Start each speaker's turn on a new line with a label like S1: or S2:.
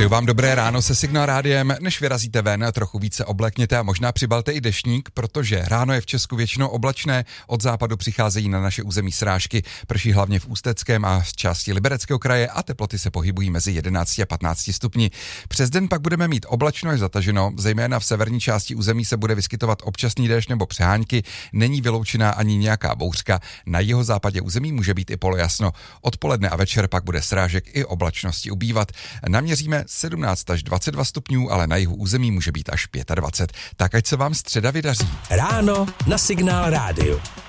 S1: Přeju vám dobré ráno se Signál rádiem. Než vyrazíte ven, trochu více oblekněte a možná přibalte i deštník, protože ráno je v Česku většinou oblačné, od západu přicházejí na naše území srážky, prší hlavně v Ústeckém a v části Libereckého kraje a teploty se pohybují mezi 11 a 15 stupni. Přes den pak budeme mít oblačno až zataženo, zejména v severní části území se bude vyskytovat občasný déšť nebo přehánky, není vyloučená ani nějaká bouřka, na jihozápadě území může být i polojasno. Odpoledne a večer pak bude srážek i oblačnosti ubývat. Naměříme 17 až 22 stupňů, ale na jihu území může být až 25. Tak ať se vám středa vydaří.
S2: Ráno na Signál rádiu.